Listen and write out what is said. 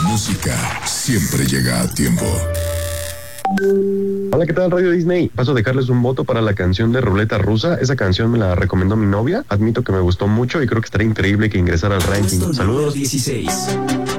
música siempre llega a tiempo. Hola, ¿qué tal Radio Disney? Paso a dejarles un voto para la canción de Ruleta Rusa. Esa canción me la recomendó mi novia. Admito que me gustó mucho y creo que estaría increíble que ingresara al ranking. Puesto número Saludos. 16.